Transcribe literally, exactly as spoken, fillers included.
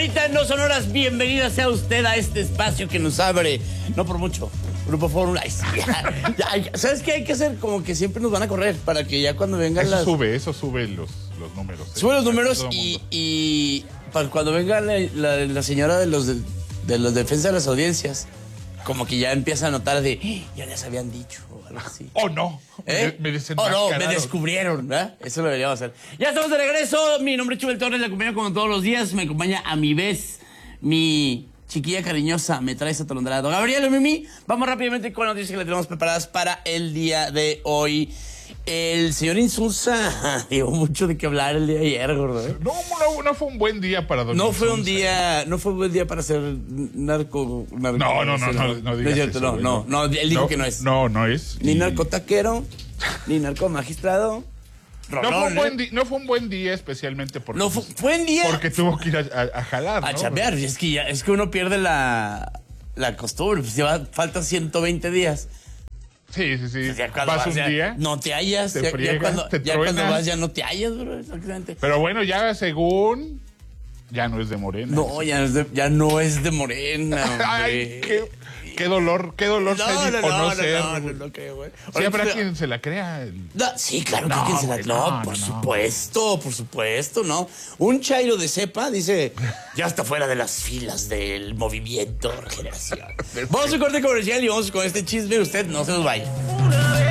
favorita en No Sonoras. Bienvenida sea usted a este espacio que nos abre, no por mucho, Grupo Fórmula. Ya, ya, ¿sabes qué hay que hacer? Como que siempre nos van a correr para que ya cuando vengan eso las... sube, eso sube los, los números. ¿eh? Sube los números y, y para cuando venga la, la, la señora de los, de, de los defensa de las audiencias, como que ya empieza a notar de, "Eh, ya les habían dicho", o algo así. ¡Oh, no! ¿Eh? Me, me oh, no, me descubrieron, ¿verdad? Eso lo deberíamos hacer. Ya estamos de regreso. Mi nombre es Chubel Torres, la acompaño como todos los días. Me acompaña a mi vez, mi chiquilla cariñosa, me trae ese atolondrado. Gabriel, Mimi, vamos rápidamente con las noticias que le tenemos preparadas para el día de hoy. El señor Insulza dio mucho de qué hablar el día de ayer, gordo. ¿eh? No, no, no fue un buen día para don No Insulza. fue un día, no fue un buen día para ser narco. narco No, no, no, no, no, no digas es cierto, eso, no, güey, no, no, él dijo no, que no es. No, no es. Ni y... narcotaquero, ni narcomagistrado. No fue, un buen di- no fue un buen día, especialmente porque... No fue buen día. Porque tuvo que ir a, a, a jalar, A ¿no? chambear. Es que, ya, es que uno pierde la, la costumbre. Pues lleva, faltan ciento veinte días. Sí, sí, sí. Pues ya cuando Vas un ya día... no te hallas. te ya, ya friegas, cuando, te ya cuando truenas. vas ya no te hallas, bro. Exactamente. Pero bueno, ya según... Ya no es de Morena. No, ya no es de, ya no es de Morena, hombre. Ay, qué, qué dolor, qué dolor No, ser no, o no, no, no, ser. no, no, no, qué güey. Sí, habrá Ahorita- quien se la crea. el- No, sí, claro que No, quien se la... güey, No, no, por no, no. supuesto, por supuesto, ¿no? Un chairo de cepa dice, ya está fuera de las filas del movimiento Regeneración. Vamos a un corte comercial y vamos con este chisme. Usted no se nos vaya.